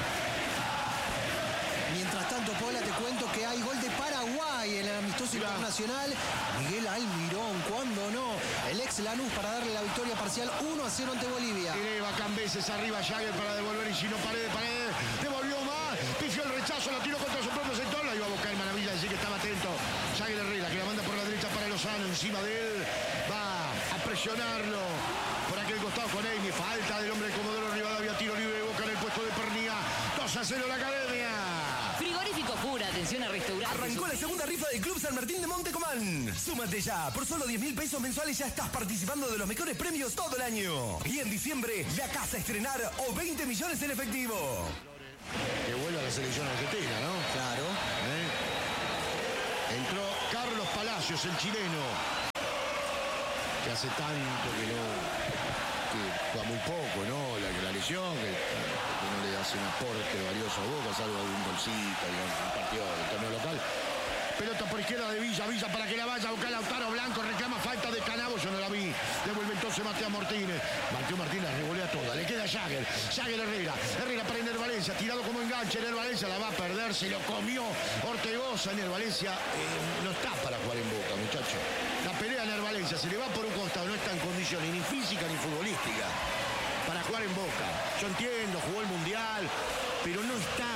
Mientras tanto, Paula, te cuento que hay gol de Paraguay en el amistoso Mirá. internacional. Miguel Almirón, ¿cuándo no? El ex Lanús para darle la victoria parcial uno a cero ante Bolivia. Eleva Cambeses arriba, Jagger para devolver y si no Paredes, Paredes. Devolvió más, pifió el rechazo, la tiró contra su propio sector. La iba a buscar Maravilla, así que estaba atento. Jagger Herrera, que la manda por la derecha para los Lozano encima de él. Va a presionarlo por aquel costado con Amy. Falta del hombre de Comodoro Rivadavia. Tiro libre de Boca en el puesto de Pernía. dos a cero la Academia. Frigorífico Pura, atención a restaurar. Arrancó la segunda rifa del Club San Martín de Montecomán. Súmate ya. Por solo diez mil pesos mensuales ya estás participando de los mejores premios todo el año. Y en diciembre, la casa a estrenar o veinte millones en efectivo. Que vuelve a la selección argentina, ¿no? Claro. ¿Eh? Entró Carlos Palacios, el chileno, que hace tanto que no, que juega muy poco, ¿no? La, la lesión, que, que no le hace un aporte valioso a Boca, salvo algún golcito, digamos, un partido del torneo local. Pelota por izquierda de Villa, Villa para que la vaya a buscar Lautaro Blanco, reclama falta de Canabo, yo no la vi. Devuelve entonces Matías Martínez. Mateo Martínez la revolea toda, le queda Jagger, Jagger Herrera, Herrera para Ener Valencia, tirado como enganche, Ener Valencia la va a perder, se lo comió Ortegoza. Ener Valencia eh, no está para jugar en Boca, muchachos. La pelea Ener Valencia, se le va por un costado, no está en condiciones ni física ni futbolística para jugar en Boca. Yo entiendo, jugó el Mundial, pero no está.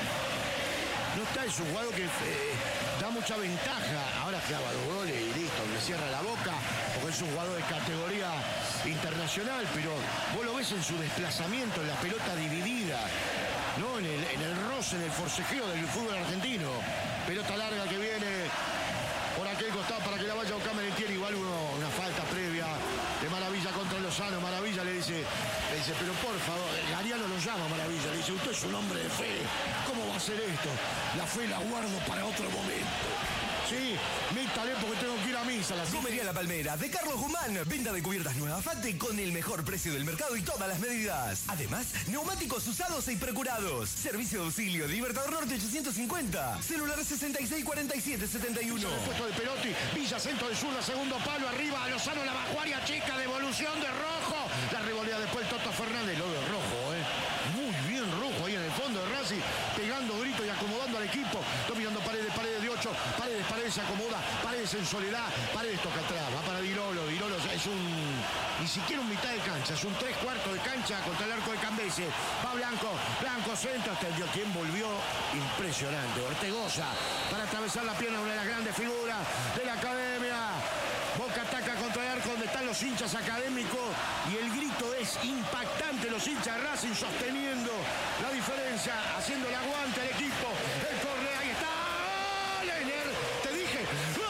No está, es un jugador que eh, da mucha ventaja. Ahora clava dos goles y listo, le cierra la boca, porque es un jugador de categoría internacional, pero vos lo ves en su desplazamiento, en la pelota dividida, ¿no? En el, en el roce, en el forcejeo del fútbol argentino. Pelota larga que viene por aquel costado para que la vaya a buscar Merentiel. Igual uno, una falta previa de Maravilla contra Lozano. Maravilla le dice, le dice, pero por favor, Gariano lo llama Maravilla, le dice, usted es un hombre de fe, ¿cómo va a hacer esto? La fe la guardo para otro momento. Sí, mítale porque tengo que ir a misa. La Gomería La Palmera, de Carlos Guzmán. Venta de cubiertas Nueva Fate con el mejor precio del mercado y todas las medidas. Además, neumáticos usados e procurados. Servicio de auxilio, Libertador Norte ochocientos cincuenta. Celular sesenta y seis cuarenta y siete setenta y uno. El puesto de Perotti, Villa, centro de zurda, segundo palo, arriba, Lozano, la bajó, área chica, devolución de Rojo. La revolea después el Toto Fernández, lo de Rojo, ¿eh? Muy bien Rojo ahí en el fondo de Racing, pegando gritos y acomodando al equipo. Dominando Paredes, Paredes de ocho, Paredes, Paredes se acomoda, Paredes en soledad, Paredes toca atrás, va para Dirolo, Dirolo es un, ni siquiera un mitad de cancha, es un tres cuartos de cancha contra el arco de Cambese. Va Blanco, Blanco centro, hasta el dio quien volvió, impresionante, Ortegoza, para atravesar la pierna, una de las grandes figuras de la Academia. Boca ataca contra el arco donde están los hinchas académicos y el grito es impactante, los hinchas de Racing sosteniendo la diferencia, haciendo el aguante al equipo. El córner, ahí está. Leiner, te dije. ¡Gol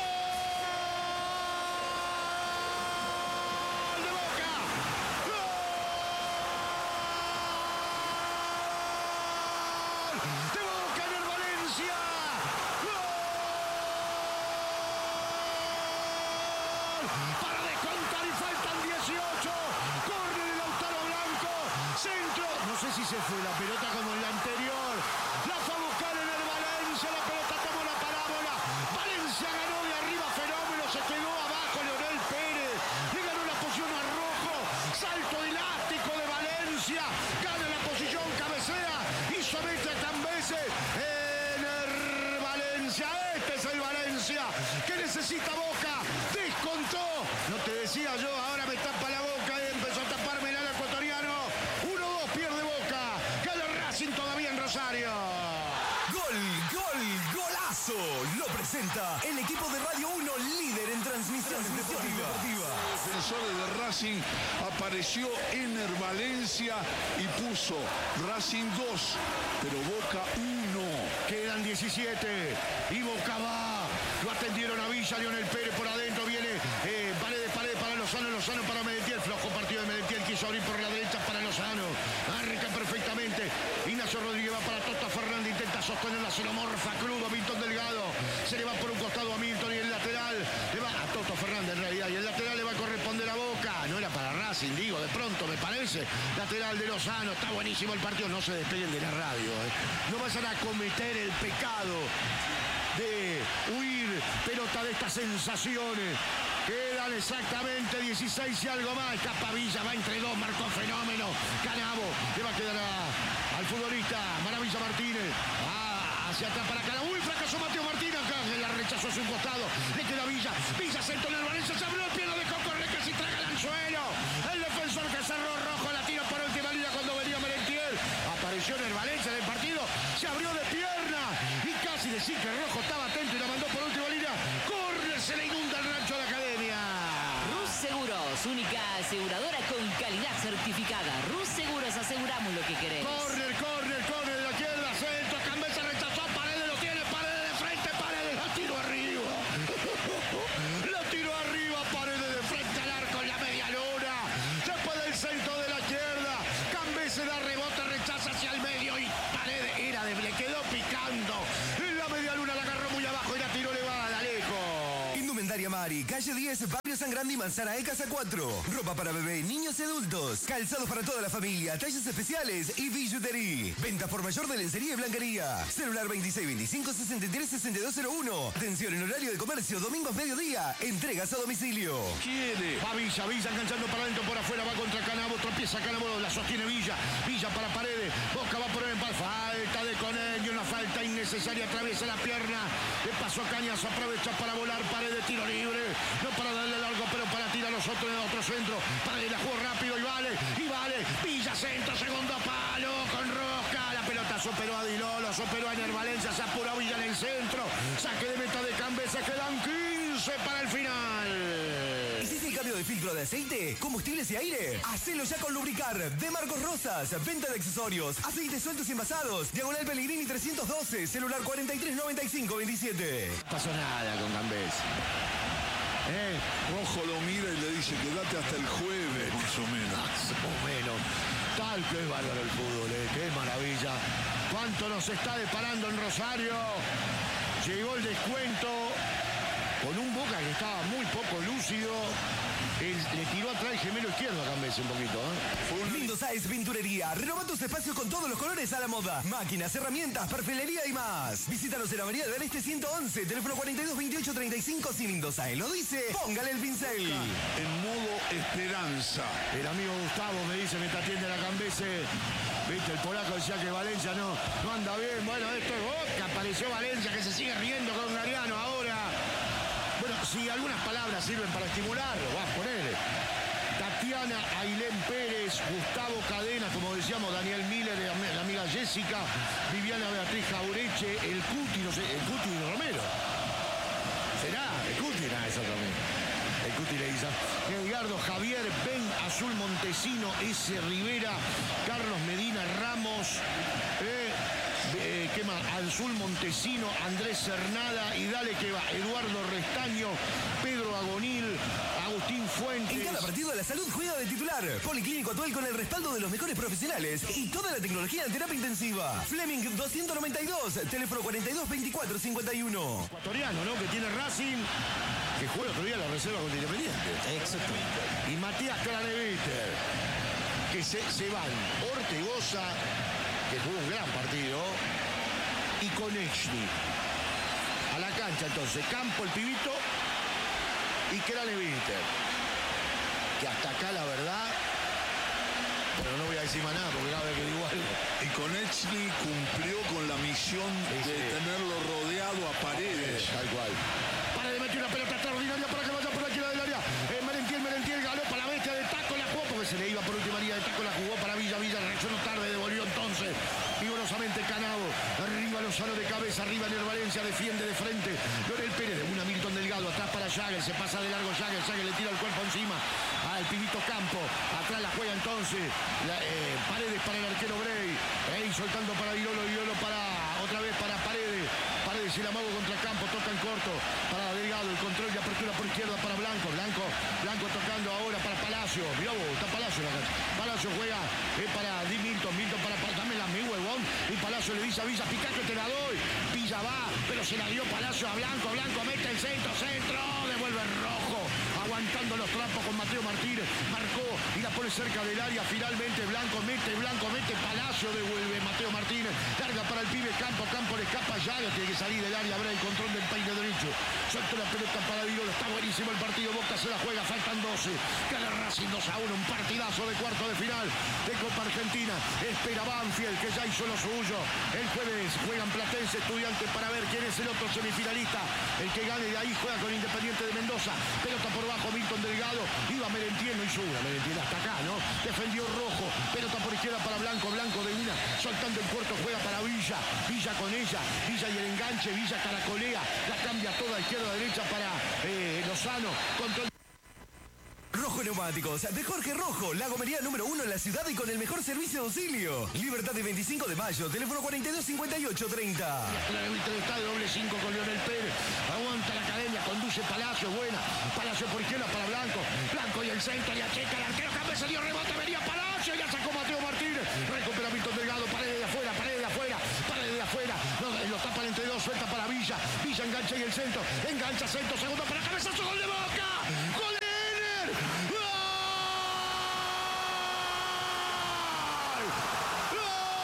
de Boca! ¡Gol de Boca en el Valencia! Para descontar y faltan dieciocho. Córner de Lautaro Blanco. Centro. No sé si se fue la pelota como en la anterior. La fue a buscar en el Valencia. La pelota tomó la parábola. Valencia ganó de arriba. Fenómeno. Se quedó abajo Leonel Pérez. Le ganó la posición a Rojo. Salto elástico de Valencia. Gana la posición. Cabecea. Y somete a Cambese. En el Valencia. Este es el Valencia que necesita Boca. Descontó. No te decía yo, ahora me tapa la boca y empezó a taparme el ecuatoriano. uno dos pierde Boca. Gana Racing todavía en Rosario. Gol, gol, golazo. Lo presenta el equipo de Radio uno, líder en transmisiones deportivas. Defensores de Racing apareció Ener Valencia y puso Racing dos, pero Boca uno. Quedan diecisiete y Boca va. Lo atendieron a Villa, Leonel Pérez por adentro. Viene eh, Paredes, Paredes para Lozano, Lozano para Merentiel. Flojo partido de Merentiel, quiso abrir por la derecha para Lozano. Arranca perfectamente. Ignacio Rodríguez va para Toto Fernández, intenta sostenerla, se lo morfa crudo Milton Delgado. Se le va por un costado a Milton y el lateral le va a Toto Fernández en realidad. Y el lateral le va a corresponder a Boca. No era para Racing, digo, de pronto me parece. Lateral de Lozano, está buenísimo el partido. No se despeguen de la radio, ¿eh? No vayan a cometer el pecado de huir, pelota de estas sensaciones. Quedan exactamente dieciséis y algo más. Escapa Villa, va entre dos, marcó Fenómeno. Canabo, le va a quedar a, al futbolista Maravilla Martínez. Va hacia atrás para Canabo. Uy, fracasó Mateo Martínez. La rechazó hacia un costado. Le queda Villa. Villa centro en el Valencia. Se abrió el pie, lo dejó correr, casi traga el anzuelo. El defensor que cerró Rojo la tira por última línea cuando venía Merentiel. Apareció en el Valencia del partido. Se abrió de pierna. Y casi decir que Rojo estaba atento y la mandó por última línea. Corre, se le inunda el rancho de la aseguradora con calidad certificada. Rus Seguros, aseguramos lo que querés. Corner, corner, corner de la izquierda, centro, Cambesa rechazó, Paredes lo tiene, Paredes de frente, Paredes la tiró arriba. La tiró arriba, Paredes de frente al arco en la media luna. Después del centro de la izquierda, Cambesa da rebote, rechaza hacia el medio y Paredes era de, le quedó picando. En la media luna la agarró muy abajo y la tiró elevada de lejos. Indumentaria Mari, calle diez, Barrio San Grande y Manzana E, Casa cuatro. Ropa para bebé, niños y adultos. Calzados para toda la familia, talles especiales y billutería. Venta por mayor de lencería y blanquería. Celular veintiséis veinticinco sesenta y tres sesenta y dos cero uno. Atención en horario de comercio, domingos mediodía. Entregas a domicilio. Quiere. Va Villa, Villa enganchando para adentro, por afuera, va contra Canabo, tropieza Canabo, la sostiene Villa. Villa para Paredes, Boca va por el empate. Falta de Coneño, una falta innecesaria, atraviesa la pierna. Le pasó Cañas, aprovecha para volar, Paredes, tiro libre. No para darle largo, pero para tirar los otros de otro centro. Paredes la jugó rápido y vale, y vale. Villa centro, segundo palo, con rosca. La pelota superó a Dilolo, superó a Ener Valencia, se apuró Villa en el centro. Saque de meta de Cambesa, quedan quince para el final. ¿Hiciste el cambio de filtro de aceite, combustibles y aire? Hacelo ya con Lubricar, de Marcos Rosas. Venta de accesorios, aceites sueltos y envasados. Diagonal Pellegrini trescientos doce, celular cuarenta y tres noventa y cinco veintisiete. Pasó nada con Cambesa. Eh, Rojo lo mira y le dice, quédate hasta el jueves, más o menos. Más o menos. Tal que es bárbaro el fútbol, eh. Qué maravilla. ¿Cuánto nos está deparando en Rosario? Llegó el descuento con un Boca que estaba muy poco lúcido. Él le tiró atrás el gemelo izquierdo a Cambesa un poquito, ¿eh? Lindo Sáez Pinturería. Renova tus espacios con todos los colores a la moda. Máquinas, herramientas, perfilería y más. Visítanos en la Avenida del Este ciento once, teléfono cuarenta y dos veintiocho treinta y cinco. Si Lindo Sáez lo dice, póngale el pincel. En modo esperanza. El amigo Gustavo me dice, me te atiende la Cambesa. Viste, el polaco decía que Valencia no, no anda bien. Bueno, esto es Boca. Apareció Valencia que se sigue riendo con Gariano ahora. Bueno, si algunas palabras sirven para estimularlo, va a ponerle. Tatiana Ailén Pérez, Gustavo Cadena, como decíamos, Daniel Miller, la amiga Jessica, Viviana Beatriz Jaureche, el Cuti, no sé, el Cuti Romero. ¿Será? El Cuti, nada, eso también. El Cuti le dice. Edgardo Javier, Ben Azul Montesino, S. Rivera, Carlos Medina Ramos, eh, eh, ¿qué más? Azul Montesino, Andrés Cernada y dale que va. Eduardo Restaño, Pedro Agonil, Agustín Fuentes. En cada partido la salud juega de titular. Policlínico Atuel con el respaldo de los mejores profesionales y toda la tecnología en terapia intensiva. Fleming doscientos noventa y dos, teléfono cuarenta y dos veinticuatro cincuenta y uno. Ecuatoriano, ¿no? Que tiene Racing, que juega otro día la reserva contra Independiente. Exacto. Y Matías Craneviter, que se, se van. Ortegoza, que jugó un gran partido, y Konechny. A la cancha entonces, Campo, el pibito, y Craneviter. Que hasta acá la verdad, pero no voy a decir más nada porque cada vez que digo algo. Y Konechny cumplió con la misión de sí. tenerlo rodeado a Paredes. Tal cual. Para de meter una pelota extraordinaria para que vaya por aquí la del área. Eh, Merentiel, Merentiel ganó para la bestia de taco, la jugó porque se le iba por última línea de taco, la jugó para Villa, Villa reaccionó tarde, devolvió entonces vigorosamente Canabo. Arriba Lozano de cabeza, arriba Ener Valencia, defiende de frente. Lorel Pérez, de una Milton Delgado, atrás para Jagger, se pasa de largo Jagger, Jagger le tira el cuerpo encima al pibito Campo. Atrás la juega entonces la, eh, Paredes para el arquero Bray. Bray soltando para Virolo, Virolo para otra vez para Paredes. Paredes el amago contra Campo, toca en corto para Delgado, el control de apertura por izquierda para Blanco, Blanco, Blanco tocando ahora para Palacio, mirá vos, está Palacio en la cancha. Palacio juega eh, para Di Milton, Milton para, para dame la mi huevón, y Palacio le dice a Villa, pica que te la doy, Villa va, pero se la dio Palacio a Blanco, Blanco mete el centro, centro, devuelve el rojo, aguantando los trampos con Mateo Martínez, marcó y la pone cerca del área, finalmente Blanco mete, Blanco mete, Palacio devuelve Mateo Martínez, larga para el pibe Campo, Campo le escapa ya, tiene que salir del área, habrá el control del peine derecho, suelta la pelota para Virolo, está buenísimo el partido, Boca se la juega, faltan doce, gana Racing dos a uno, un partidazo de cuarto de final de Copa Argentina, espera Banfield que ya hizo lo suyo, el jueves juegan Platense, Estudiantes para ver quién es el otro semifinalista, el que gane de ahí juega con Independiente de Mendoza, pelota por bajo Milton Delgado, iba Merentiel, no hizo una, Merentiel hasta acá, ¿no? Defendió Rojo, pelota por izquierda para Blanco, Blanco de una, soltando el puerto, juega para Villa, Villa con ella, Villa y el enganche, Villa caracolea, la cambia toda izquierda a derecha para eh, Lozano, control. Rojo Neumáticos, de Jorge Rojo, la gomería número uno en la ciudad y con el mejor servicio de auxilio. Libertad de veinticinco de mayo, teléfono cuarenta y dos cincuenta y ocho treinta. La revista de Estado, doble cinco con Leonel Pérez. Aguanta la academia, conduce Palacio, buena. Palacio por izquierda para Blanco. Blanco y el centro, y acheca el arquero, cabeza dio rebote, venía Palacio, ya sacó Mateo Martínez. Recupera Víctor Delgado, pared de afuera, pared de afuera, pared de afuera. Lo, lo tapan entre dos, suelta para Villa. Villa engancha y el centro, engancha centro, segundo para cabezazo, gol de Boca. ¡Gol de Ener!